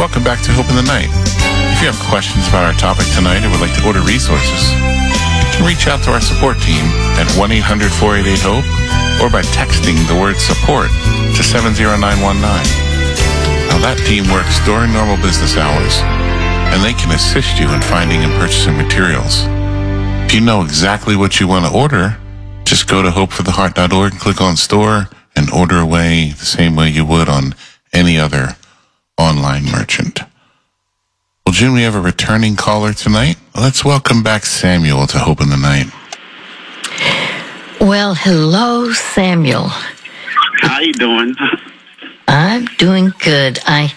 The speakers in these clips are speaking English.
Welcome back to Hope in the Night. If you have questions about our topic tonight or would like to order resources, you can reach out to our support team at 1-800-488-HOPE or by texting the word support to 70919. Now that team works during normal business hours, and they can assist you in finding and purchasing materials. If you know exactly what you want to order, just go to hopefortheheart.org and click on store and order away the same way you would on any other online merchant. Well, June, we have a returning caller tonight. Let's welcome back Samuel to Hope in the Night. Well, hello, Samuel. How you doing? I'm doing good.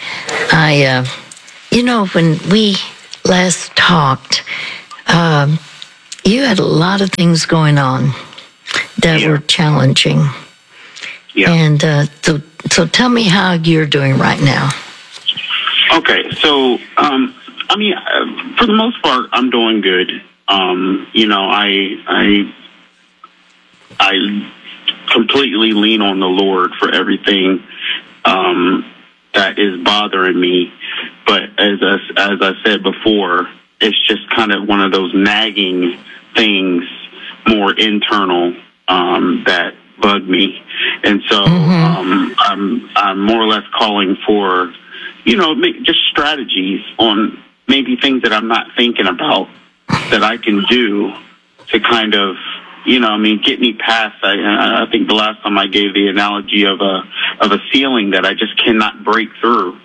When we last talked, you had a lot of things going on that were challenging. Yeah. And so tell me how you're doing right now. Okay, so for the most part, I'm doing good. I completely lean on the Lord for everything that is bothering me. But as I said before, it's just kind of one of those nagging things, more internal, that bug me. And so I'm more or less calling for, just strategies on maybe things that I'm not thinking about that I can do to kind of, get me past. I think the last time I gave the analogy of a ceiling that I just cannot break through.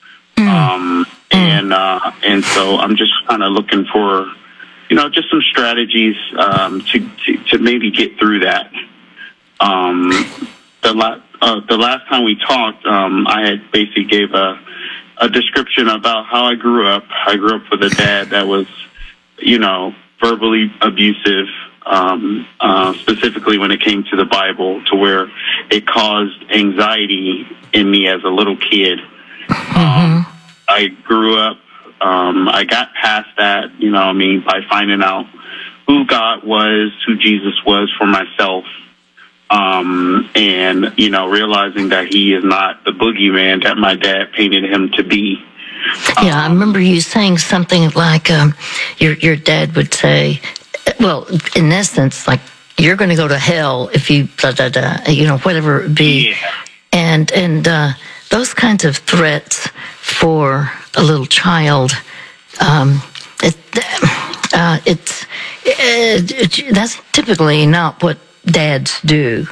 And so I'm just kind of looking for, just some strategies to maybe get through that. The last time we talked, I had basically gave a description about how I grew up. I grew up with a dad that was, verbally abusive, specifically when it came to the Bible, to where it caused anxiety in me as a little kid. I grew up, I got past that, by finding out who God was, who Jesus was for myself. And realizing that he is not the boogeyman that my dad painted him to be. Yeah, I remember you saying something like your dad would say, well, in essence, like, you're going to go to hell if you, whatever it be. Yeah. And those kinds of threats for a little child, that's typically not what dads do.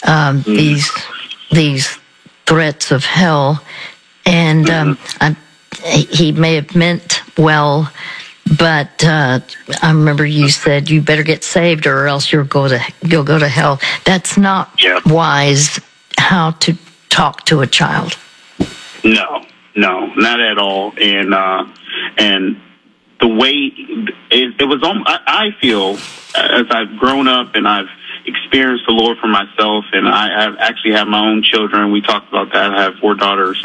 These threats of hell, and he may have meant well, but I remember you said you better get saved or else you'll go to hell. That's not wise how to talk to a child. No, not at all. And the way it was, I feel, as I've grown up and I've experienced the Lord for myself, and I actually have my own children. We talked about that. I have 4 daughters.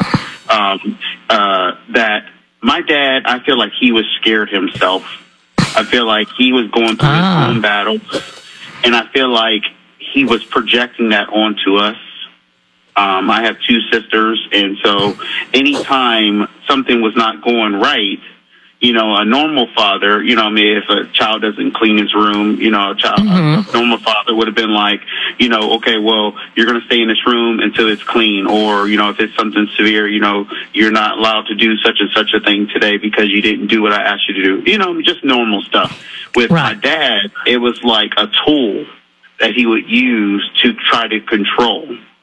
That my dad, I feel like he was scared himself. I feel like he was going through his own battles, and I feel like he was projecting that onto us. I have 2 sisters, and so anytime something was not going right, a normal father, if a child doesn't clean his room, a normal father would have been like, okay, well, you're going to stay in this room until it's clean. Or, if it's something severe, you're not allowed to do such and such a thing today because you didn't do what I asked you to do. Just normal stuff. With my dad, it was like a tool that he would use to try to control,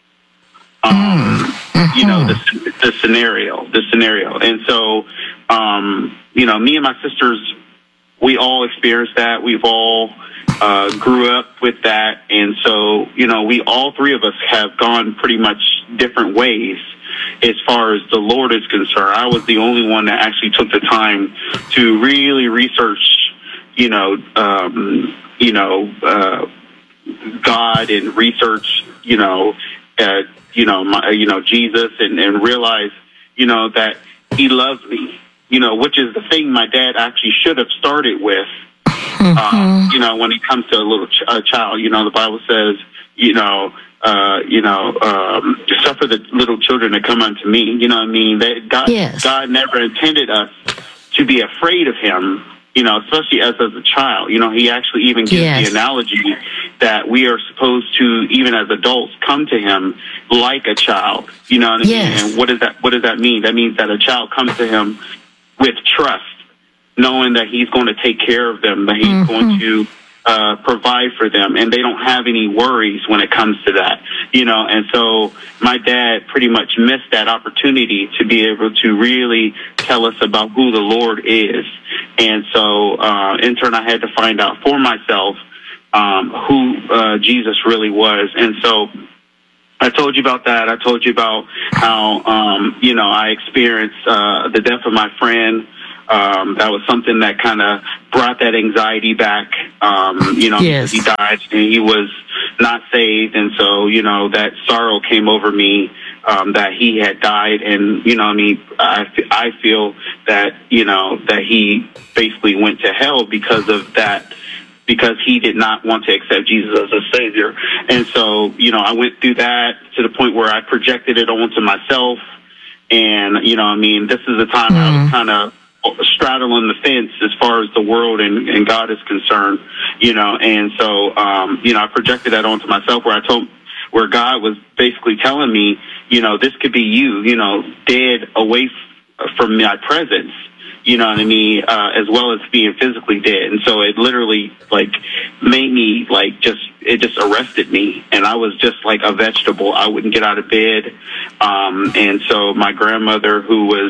the scenario. And so, me and my sisters, we all experienced that. We've all grew up with that. And so, we all 3 of us have gone pretty much different ways as far as the Lord is concerned. I was the only one that actually took the time to really research, God, and research, Jesus, and realize, that he loves me, which is the thing my dad actually should have started with. When it comes to a little child, the Bible says, suffer the little children to come unto me. You know what I mean? That God never intended us to be afraid of him, especially as a child. He actually even gives the analogy that we are supposed to, even as adults, come to him like a child. You know what I mean? And what does that mean? That means that a child comes to him with trust, knowing that he's going to take care of them, that he's going to provide for them, and they don't have any worries when it comes to that, and so my dad pretty much missed that opportunity to be able to really tell us about who the Lord is. And so in turn I had to find out for myself who Jesus really was. And so I told you about that. I told you about how I experienced the death of my friend. That was something that kind of brought that anxiety back, because he died and he was not saved. And so, that sorrow came over me, that he had died. And, I feel that, that he basically went to hell because of that, because he did not want to accept Jesus as a savior. And so, I went through that to the point where I projected it onto myself. And, this is the time I was kind of straddling the fence as far as the world and God is concerned, and so, I projected that onto myself where God was basically telling me, this could be you, dead away from my presence, you know what I mean, as well as being physically dead. And so it literally made me it just arrested me, and I was just like a vegetable. I wouldn't get out of bed. And so my grandmother, who was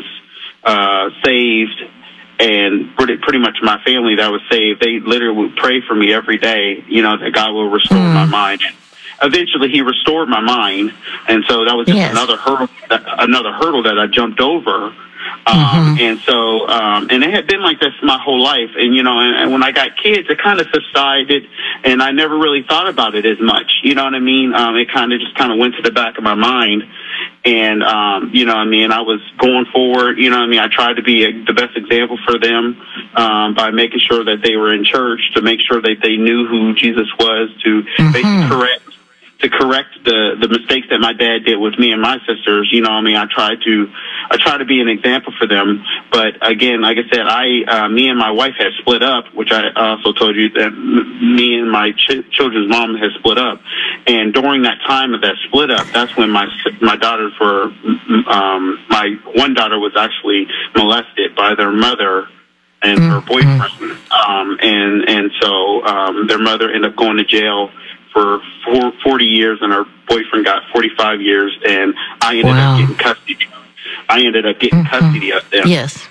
saved, and pretty much my family that was saved, they literally would pray for me every day, that God will restore my mind. Eventually he restored my mind, and so that was just another hurdle that I jumped over. And so, and it had been like this my whole life. And, and when I got kids, it kind of subsided, and I never really thought about it as much. You know what I mean? It kind of went to the back of my mind. And, I was going forward, I tried to be the best example for them, by making sure that they were in church, to make sure that they knew who Jesus was, to basically correct the mistakes that my dad did with me and my sisters. I try to be an example for them. But again, like I said, me and my wife had split up, which I also told you that me and my children's mom had split up. And during that time of that split up, that's when my daughters were, my one daughter was actually molested by their mother and her boyfriend. And so their mother ended up going to jail for 40 years, and her boyfriend got 45 years, and I ended up getting custody. I ended up getting custody of them. Yes.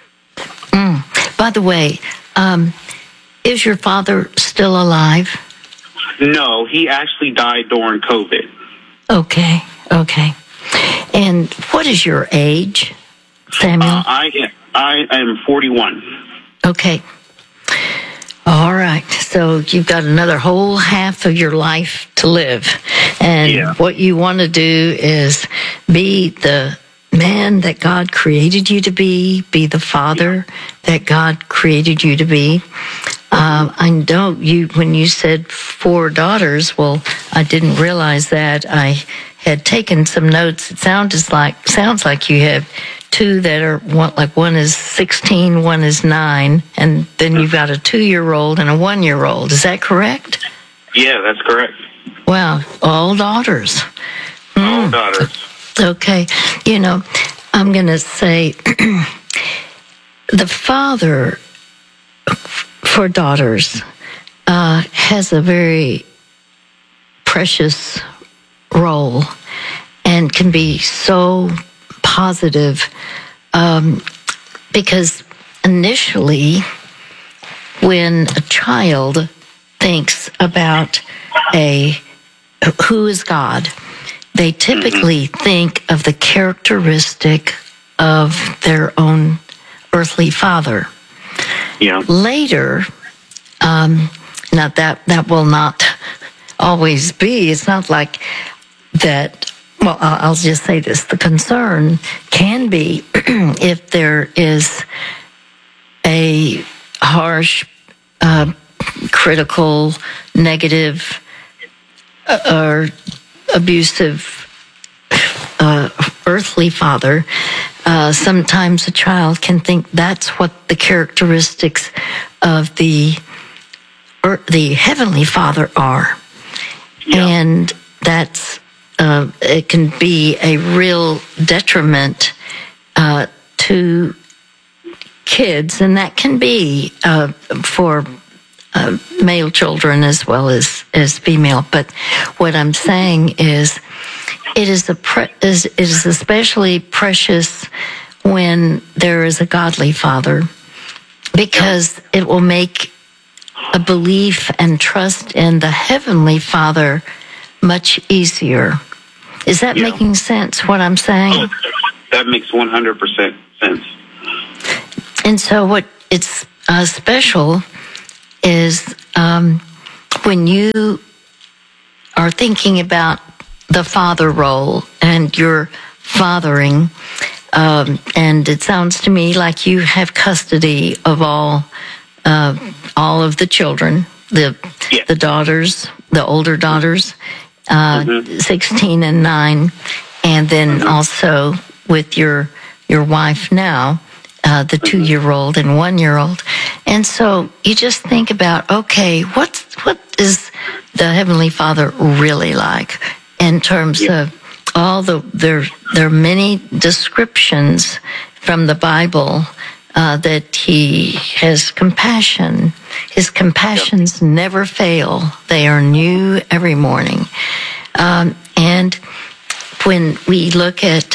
By the way, is your father still alive? No, he actually died during COVID. Okay. And what is your age, Samuel? I am 41. Okay. All right. So you've got another whole half of your life to live. And what you want to do is be the man that God created you to be the father that God created you to be. I know when you said 4 daughters, well, I didn't realize that. I had taken some notes. It sounds like you have 2 that are one is 16, one is 9, and then you've got a 2-year-old and a 1-year-old. Is that correct? Yeah, that's correct. Wow, all daughters. All daughters. Okay, I'm going to say the father for daughters has a very precious role and can be so positive, because initially when a child thinks about who is God, they typically think of the characteristic of their own earthly father. Yeah. Later, now that will not always be. It's not like that. Well, I'll just say this. The concern can be if there is a harsh, critical, negative, or abusive earthly father, sometimes a child can think that's what the characteristics of the Heavenly Father are. Yeah. And that's it can be a real detriment to kids, and that can be for male children as well as female. But what I'm saying is, it is especially precious when there is a godly father, because it will make a belief and trust in the Heavenly Father much easier. Is that making sense, what I'm saying? That makes 100% sense. And so what it's special is when you are thinking about the father role and your fathering, and it sounds to me like you have custody of all of the children, the daughters, the older daughters, 16 and 9, and then also with your wife now, the 2-year-old and 1-year-old. And so you just think about, okay, what is the Heavenly Father really like in terms of all there are many descriptions from the Bible that He has compassion. His compassions never fail. They are new every morning. And when we look at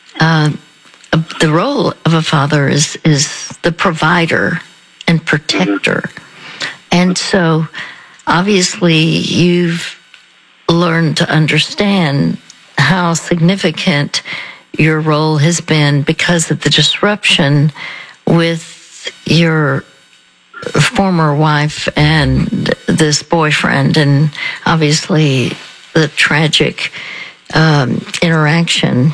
the role of a father is the provider and protector. And so obviously you've learned to understand how significant your role has been because of the disruption with your former wife and this boyfriend, and obviously the tragic interaction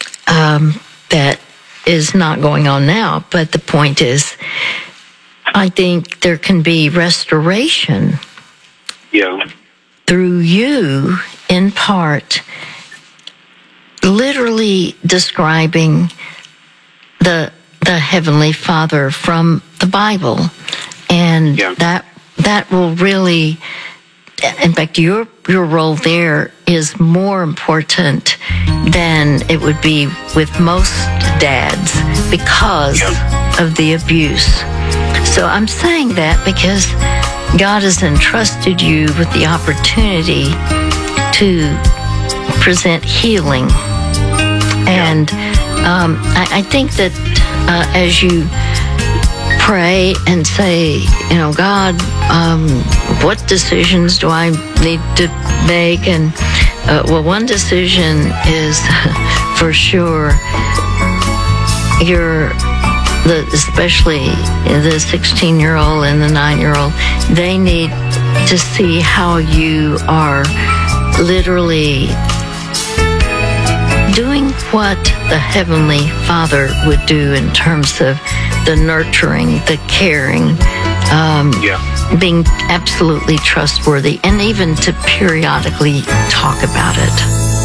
that is not going on now. But the point is, I think there can be restoration through you, in part, literally describing the Heavenly Father from the Bible. And that will really, in fact, your role there is more important than it would be with most dads because of the abuse. So I'm saying that because God has entrusted you with the opportunity to present healing. And I think that as you pray and say, God, what decisions do I need to make? And one decision is for sure especially the 16-year-old and the 9-year-old, they need to see how you are literally doing what the Heavenly Father would do in terms of the nurturing, the caring, being absolutely trustworthy, and even to periodically talk about it.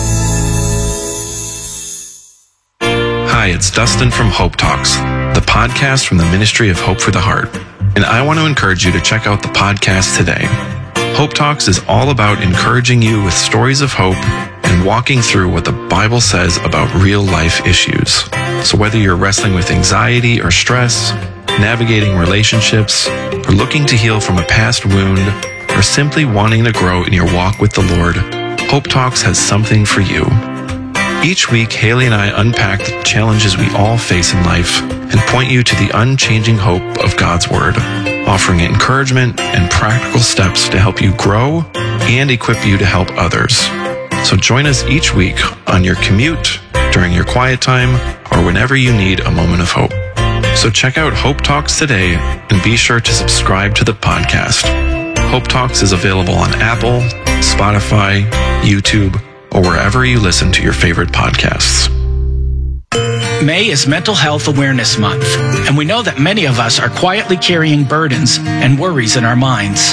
Hi, it's Dustin from Hope Talks, the podcast from the Ministry of Hope for the Heart. And I want to encourage you to check out the podcast today. Hope Talks is all about encouraging you with stories of hope and walking through what the Bible says about real life issues. So whether you're wrestling with anxiety or stress, navigating relationships, or looking to heal from a past wound, or simply wanting to grow in your walk with the Lord, Hope Talks has something for you. Each week, Haley and I unpack the challenges we all face in life and point you to the unchanging hope of God's Word, offering encouragement and practical steps to help you grow and equip you to help others. So join us each week on your commute, during your quiet time, or whenever you need a moment of hope. So check out Hope Talks today and be sure to subscribe to the podcast. Hope Talks is available on Apple, Spotify, YouTube, or wherever you listen to your favorite podcasts. May is Mental Health Awareness Month, and we know that many of us are quietly carrying burdens and worries in our minds.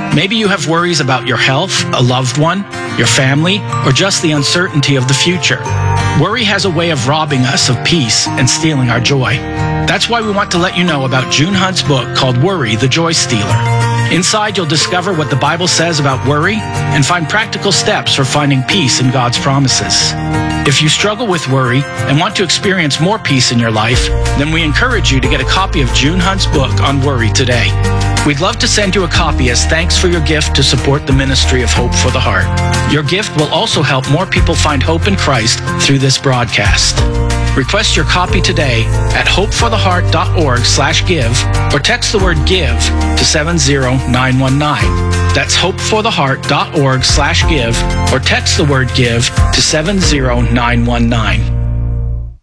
Maybe you have worries about your health, a loved one, your family, or just the uncertainty of the future. Worry has a way of robbing us of peace and stealing our joy. That's why we want to let you know about June Hunt's book called Worry, the Joy Stealer. Inside, you'll discover what the Bible says about worry and find practical steps for finding peace in God's promises. If you struggle with worry and want to experience more peace in your life, then we encourage you to get a copy of June Hunt's book on worry today. We'd love to send you a copy as thanks for your gift to support the ministry of Hope for the Heart. Your gift will also help more people find hope in Christ through this broadcast. Request your copy today at hopefortheheart.org/give or text the word give to 70919. That's hopefortheheart.org/give or text the word give to 70919.